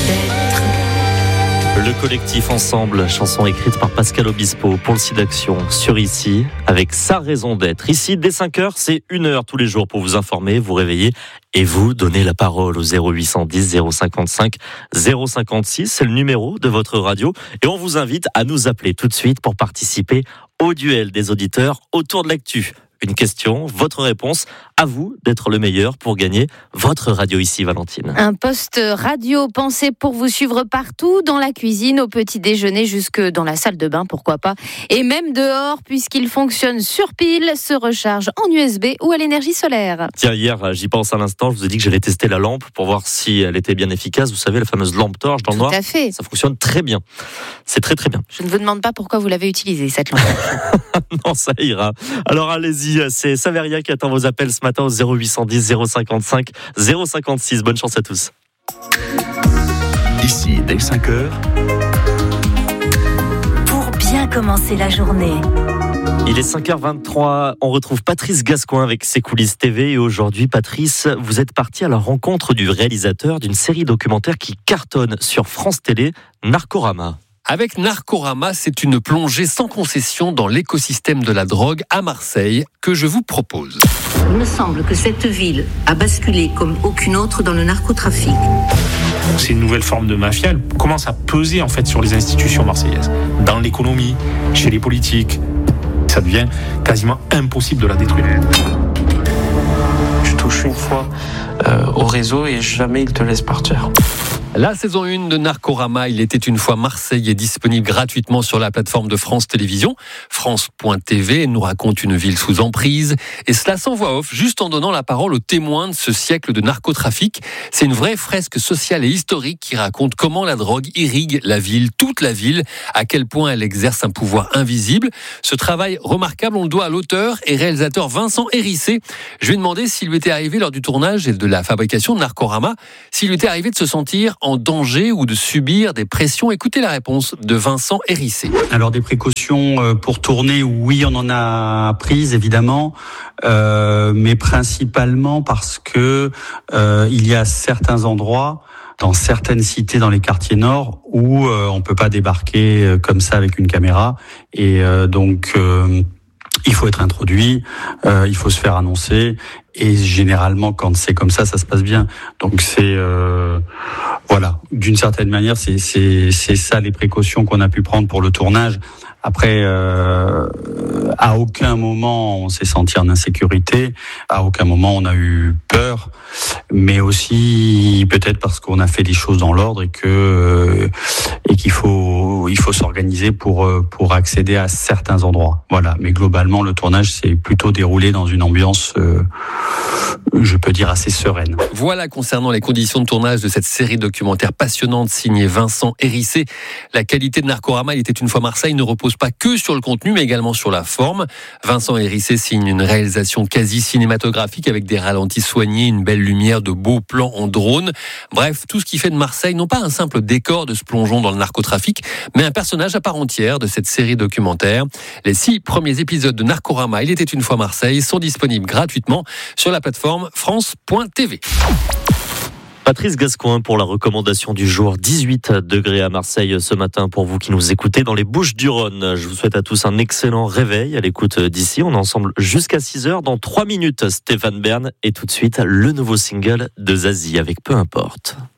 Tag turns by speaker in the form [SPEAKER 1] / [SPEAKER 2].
[SPEAKER 1] d'être.
[SPEAKER 2] Le collectif Ensemble, chanson écrite par Pascal Obispo pour le site d'Action sur Ici, avec sa raison d'être. Ici, dès 5h, c'est 1 heure tous les jours pour vous informer, vous réveiller et vous donner la parole au 0810 055 056. C'est le numéro de votre radio et on vous invite à nous appeler tout de suite pour participer au duel des auditeurs autour de l'actu. Une question, votre réponse, à vous d'être le meilleur pour gagner votre radio ici, Valentine.
[SPEAKER 1] Un poste radio pensé pour vous suivre partout, dans la cuisine, au petit déjeuner, jusque dans la salle de bain, pourquoi pas. Et même dehors, puisqu'il fonctionne sur pile, se recharge en USB ou à l'énergie solaire.
[SPEAKER 2] Tiens, hier, j'y pense à l'instant, je vous ai dit que j'allais tester la lampe pour voir si elle était bien efficace. Vous savez, la fameuse lampe torche dans le noir.
[SPEAKER 1] Tout à fait.
[SPEAKER 2] Ça fonctionne très bien. C'est très très bien.
[SPEAKER 1] Je ne vous demande pas pourquoi vous l'avez utilisée, cette lampe.
[SPEAKER 2] Non, ça ira. Alors allez-y, c'est Saveria qui attend vos appels ce matin au 0810 055 056. Bonne chance à tous.
[SPEAKER 3] Ici, dès 5h.
[SPEAKER 4] Pour bien commencer la journée.
[SPEAKER 2] Il est 5h23, on retrouve Patrice Gascoin avec ses coulisses TV et aujourd'hui Patrice, vous êtes parti à la rencontre du réalisateur d'une série documentaire qui cartonne sur France Télé, Narcorama.
[SPEAKER 5] Avec Narcorama, c'est une plongée sans concession dans l'écosystème de la drogue à Marseille que je vous propose.
[SPEAKER 6] Il me semble que cette ville a basculé comme aucune autre dans le narcotrafic.
[SPEAKER 7] C'est une nouvelle forme de mafia, elle commence à peser en fait sur les institutions marseillaises, dans l'économie, chez les politiques. Ça devient quasiment impossible de la détruire.
[SPEAKER 8] Tu touches une fois au réseau et jamais il te laisse partir.
[SPEAKER 5] La saison 1 de Narcorama, il était une fois Marseille, est disponible gratuitement sur la plateforme de France Télévisions. France.tv nous raconte une ville sous emprise. Et cela sans voix off, juste en donnant la parole aux témoins de ce siècle de narcotrafic. C'est une vraie fresque sociale et historique qui raconte comment la drogue irrigue la ville, toute la ville, à quel point elle exerce un pouvoir invisible. Ce travail remarquable, on le doit à l'auteur et réalisateur Vincent Hérissé. Je lui ai demandé s'il lui était arrivé lors du tournage et de la fabrication de Narcorama, s'il lui était arrivé de se sentir en danger ou de subir des pressions. Écoutez la réponse de Vincent Hérissé.
[SPEAKER 9] Alors des précautions pour tourner, oui, on en a prises évidemment, mais principalement parce que il y a certains endroits dans certaines cités dans les quartiers nord où on peut pas débarquer comme ça avec une caméra et donc il faut être introduit, il faut se faire annoncer et généralement quand c'est comme ça se passe bien. Donc c'est voilà, d'une certaine manière c'est ça les précautions qu'on a pu prendre pour le tournage. Après, à aucun moment on s'est senti en insécurité, à aucun moment on a eu peur, mais aussi peut-être parce qu'on a fait les choses dans l'ordre et qu'il faut s'organiser pour accéder à certains endroits. Voilà, mais globalement le tournage s'est plutôt déroulé dans une ambiance je peux dire assez sereine.
[SPEAKER 5] Voilà concernant les conditions de tournage de cette série documentaire passionnante signée Vincent Hérissé. La qualité de Narcorama, il était une fois Marseille, ne repose pas que sur le contenu mais également sur la forme. Vincent Hérissé signe une réalisation quasi cinématographique avec des ralentis soignés, une belle lumière, de beaux plans en drone. Bref, tout ce qui fait de Marseille non pas un simple décor de ce plongeon dans le narcotrafic, mais un personnage à part entière de cette série documentaire. Les 6 premiers épisodes de Narcorama, il était une fois Marseille, sont disponibles gratuitement sur la plateforme France.tv.
[SPEAKER 2] Patrice Gascoin pour la recommandation du jour. 18 degrés à Marseille ce matin pour vous qui nous écoutez dans les Bouches-du-Rhône. Je vous souhaite à tous un excellent réveil à l'écoute d'ici. On est ensemble jusqu'à 6h. Dans 3 minutes, Stéphane Bern et tout de suite le nouveau single de Zazie avec Peu importe.